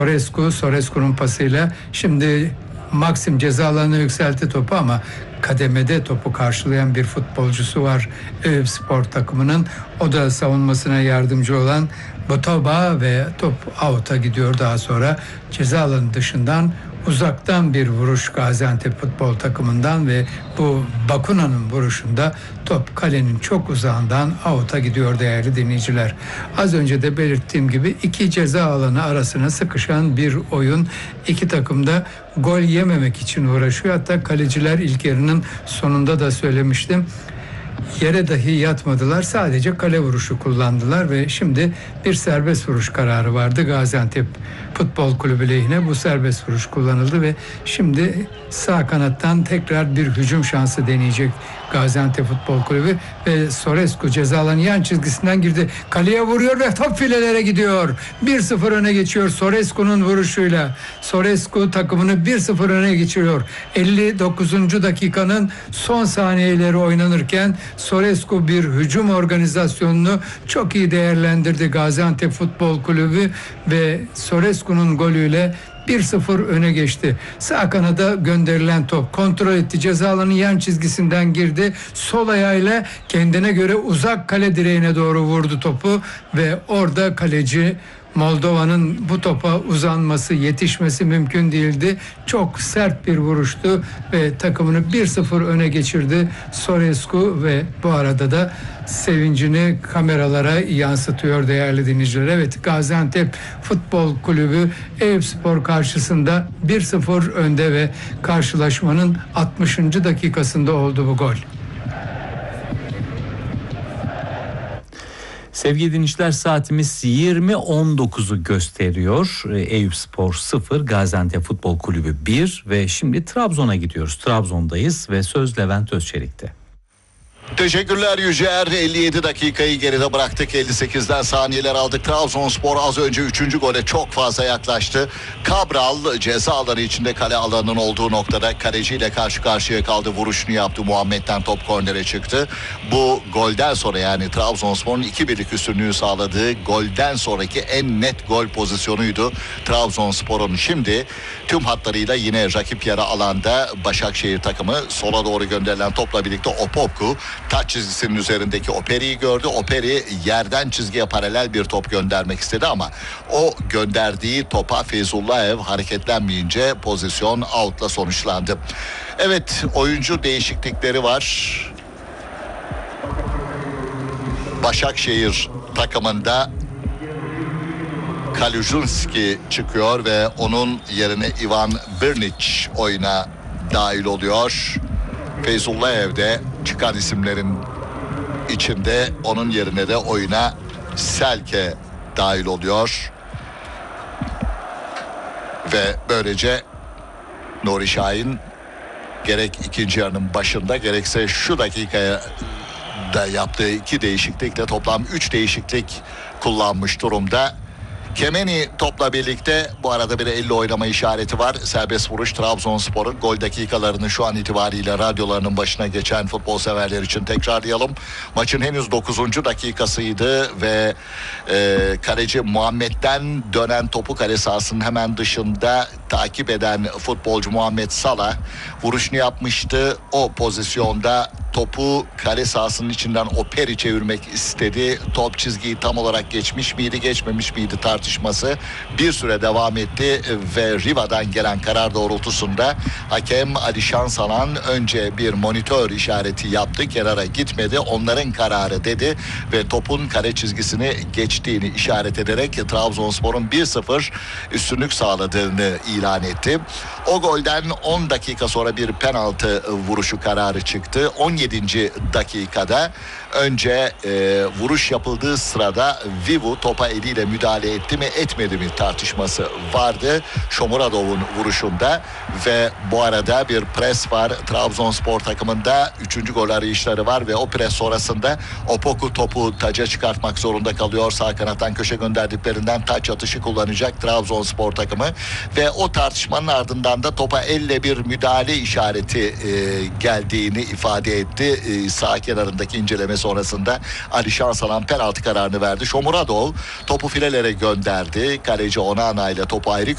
Sorescu'nun pasıyla şimdi Maxim ceza alanına yükseltti topu ama kademede topu karşılayan bir futbolcusu var Eyüpspor takımının. O da savunmasına yardımcı olan Botoba ve top out'a gidiyor. Daha sonra ceza alanı dışından uzaktan bir vuruş Gaziantep futbol takımından ve bu Bakuna'nın vuruşunda top kalenin çok uzağından out'a gidiyor değerli dinleyiciler. Az önce de belirttiğim gibi iki ceza alanı arasına sıkışan bir oyun. İki takım da gol yememek için uğraşıyor. Hatta kaleciler ilk yarının sonunda da söylemiştim. Yere dahi yatmadılar. Sadece kale vuruşu kullandılar ve şimdi bir serbest vuruş kararı vardı Gaziantep Futbol Kulübü lehine. Bu serbest vuruş kullanıldı ve şimdi sağ kanattan tekrar bir hücum şansı deneyecek Gaziantep Futbol Kulübü ve Sorescu ceza alanı yan çizgisinden girdi. Kaleye vuruyor ve top filelere gidiyor. 1-0 öne geçiyor Sorescu'nun vuruşuyla. Sorescu takımını 1-0 öne geçiriyor. 59. dakikanın son saniyeleri oynanırken Sorescu bir hücum organizasyonunu çok iyi değerlendirdi Gaziantep Futbol Kulübü ve Sorescu'nun golüyle 1-0 öne geçti. Sağ kanada gönderilen top kontrol etti. Ceza alanı yan çizgisinden girdi. Sol ayağıyla kendine göre uzak kale direğine doğru vurdu topu ve orada kaleci Moldova'nın bu topa uzanması, yetişmesi mümkün değildi. Çok sert bir vuruştu ve takımını 1-0 öne geçirdi Sorescu ve bu arada da sevincini kameralara yansıtıyor değerli dinleyiciler. Evet, Gaziantep Futbol Kulübü Eyüpspor karşısında 1-0 önde ve karşılaşmanın 60. dakikasında oldu bu gol. Sevgili dinleyiciler, saatimiz 20.19'u gösteriyor. Eyüpspor 0, Gaziantep Futbol Kulübü 1 ve şimdi Trabzon'a gidiyoruz. Trabzon'dayız ve söz Levent Özçelik'te. Teşekkürler Yücer. 57 dakikayı geride bıraktık. 58'den saniyeler aldık. Trabzonspor az önce 3. gole çok fazla yaklaştı. Cabral ceza alanı içinde kale alanının olduğu noktada kaleciyle karşı karşıya kaldı. Vuruşunu yaptı. Muhammed'den top kornere çıktı. Bu golden sonra, yani Trabzonspor'un 2-1'lik üstünlüğü sağladığı golden sonraki en net gol pozisyonuydu Trabzonspor'un. Şimdi tüm hatlarıyla yine rakip yarı alanda Başakşehir takımı sola doğru gönderilen topla birlikte Opoku taç çizgisinin üzerindeki Operi'yi gördü. Operi yerden çizgiye paralel bir top göndermek istedi ama o gönderdiği topa Feyzullayev hareketlenmeyince pozisyon out'la sonuçlandı. Evet, oyuncu değişiklikleri var. Başakşehir takımında Kalujunski çıkıyor ve onun yerine Ivan Brnic oyuna dahil oluyor. Feyzullayev de çıkan isimlerin içinde, onun yerine de oyuna Selke dahil oluyor. Ve böylece Nuri Şahin gerek ikinci yarının başında gerekse şu dakikaya da yaptığı 2 değişiklikle toplam 3 değişiklik kullanmış durumda. Kemeni topla birlikte, bu arada bir 50 oynama işareti var. Serbest vuruş Trabzonspor'un. Gol dakikalarını şu an itibariyle radyolarının başına geçen futbol severler için tekrarlayalım. Maçın henüz 9. dakikasıydı ve kaleci Muhammed'den dönen topu kale sahasının hemen dışında takip eden futbolcu Muhammed Salah vuruşunu yapmıştı. O pozisyonda topu kale sahasının içinden Operi çevirmek istedi. Top çizgiyi tam olarak geçmiş miydi, geçmemiş miydi tartışması bir süre devam etti ve Riva'dan gelen karar doğrultusunda hakem Ali Şansalan önce bir monitör işareti yaptı. Kenara gitmedi. Onların kararı dedi ve topun kale çizgisini geçtiğini işaret ederek Trabzonspor'un 1-0 üstünlük sağladığını ilan etti. O golden 10 dakika sonra bir penaltı vuruşu kararı çıktı. 17. dakikada önce vuruş yapıldığı sırada Vivu topa eliyle müdahale etti mi etmedi mi tartışması vardı Shomuradov'un vuruşunda ve bu arada bir pres var Trabzonspor takımında. 3. gol arayışları var ve o pres sonrasında Opoku topu taca çıkartmak zorunda kalıyor. Sağ kanattan köşe gönderdiklerinden taç atışı kullanacak Trabzonspor takımı ve o tartışmanın ardından da topa elle bir müdahale işareti geldiğini ifade etti. Sağ kenarındaki inceleme sonrasında Ali Şansalan penaltı kararını verdi. Shomuradov topu filelere gönderdi. Kaleci Onana ile topu ayrı